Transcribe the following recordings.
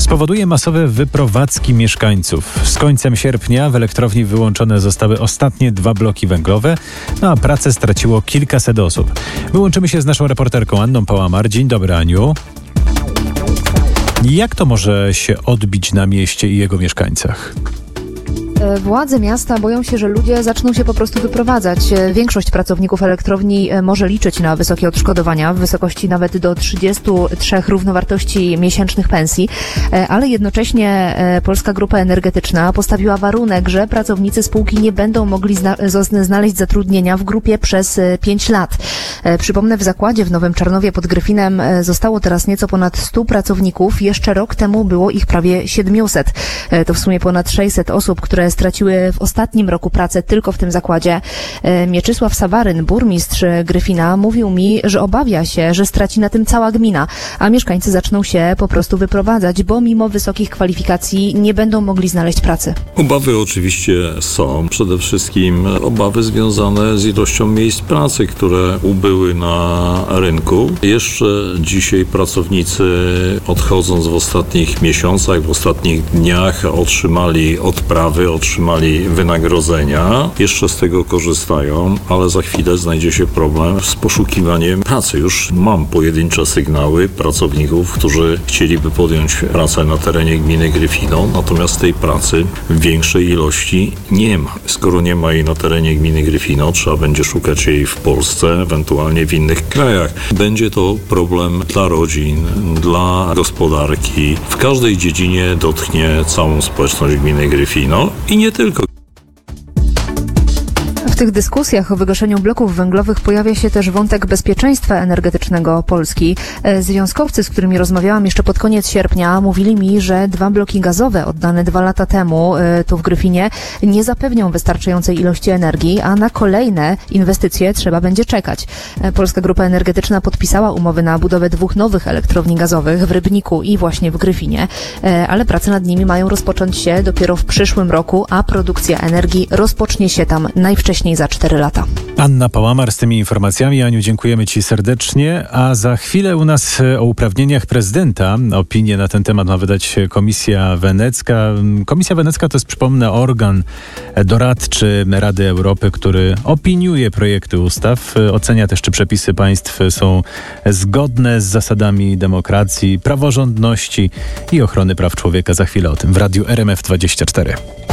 spowoduje masowe wyprowadzki mieszkańców. Z końcem sierpnia w elektrowni wyłączone zostały ostatnie 2 bloki węglowe, a pracę straciło kilkaset osób. Wyłączymy się z naszą reporterką Anną Pałamar. Dzień dobry, Aniu. Jak to może się odbić na mieście i jego mieszkańcach? Władze miasta boją się, że ludzie zaczną się po prostu wyprowadzać. Większość pracowników elektrowni może liczyć na wysokie odszkodowania w wysokości nawet do 33 równowartości miesięcznych pensji, ale jednocześnie Polska Grupa Energetyczna postawiła warunek, że pracownicy spółki nie będą mogli znaleźć zatrudnienia w grupie przez 5 lat. Przypomnę, w zakładzie w Nowym Czarnowie pod Gryfinem zostało teraz nieco ponad 100 pracowników. Jeszcze rok temu było ich prawie 700. To w sumie ponad 600 osób, które straciły w ostatnim roku pracę tylko w tym zakładzie. Mieczysław Sawaryn, burmistrz Gryfina, mówił mi, że obawia się, że straci na tym cała gmina, a mieszkańcy zaczną się po prostu wyprowadzać, bo mimo wysokich kwalifikacji nie będą mogli znaleźć pracy. Obawy oczywiście są. Przede wszystkim obawy związane z ilością miejsc pracy, które ubyły na rynku. Jeszcze dzisiaj pracownicy, odchodząc w ostatnich miesiącach, w ostatnich dniach, otrzymali odprawy, otrzymali wynagrodzenia, jeszcze z tego korzystają, ale za chwilę znajdzie się problem z poszukiwaniem pracy. Już mam pojedyncze sygnały pracowników, którzy chcieliby podjąć pracę na terenie gminy Gryfino, natomiast tej pracy w większej ilości nie ma. Skoro nie ma jej na terenie gminy Gryfino, trzeba będzie szukać jej w Polsce, ewentualnie w innych krajach. Będzie to problem dla rodzin, dla gospodarki. W każdej dziedzinie dotknie całą społeczność gminy Gryfino i nie tylko. W tych dyskusjach o wygaszeniu bloków węglowych pojawia się też wątek bezpieczeństwa energetycznego Polski. Związkowcy, z którymi rozmawiałam jeszcze pod koniec sierpnia, mówili mi, że 2 bloki gazowe oddane 2 lata temu tu w Gryfinie nie zapewnią wystarczającej ilości energii, a na kolejne inwestycje trzeba będzie czekać. Polska Grupa Energetyczna podpisała umowy na budowę 2 nowych elektrowni gazowych w Rybniku i właśnie w Gryfinie, ale prace nad nimi mają rozpocząć się dopiero w przyszłym roku, a produkcja energii rozpocznie się tam najwcześniej za 4 lata. Anna Pałamar z tymi informacjami. Aniu, dziękujemy Ci serdecznie, a za chwilę u nas o uprawnieniach prezydenta. Opinię na ten temat ma wydać Komisja Wenecka. Komisja Wenecka to jest, przypomnę, organ doradczy Rady Europy, który opiniuje projekty ustaw, ocenia też, czy przepisy państw są zgodne z zasadami demokracji, praworządności i ochrony praw człowieka. Za chwilę o tym w Radiu RMF24.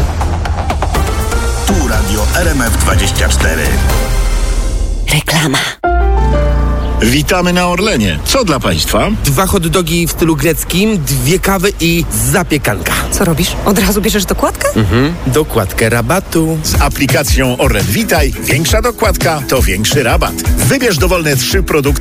Tu Radio RMF24. Reklama. Witamy na Orlenie. Co dla Państwa? 2 hot dogi w stylu greckim, 2 kawy i zapiekanka. Co robisz? Od razu bierzesz dokładkę? Dokładkę rabatu. Z aplikacją Orlen Witaj większa dokładka to większy rabat. Wybierz dowolne 3 produkty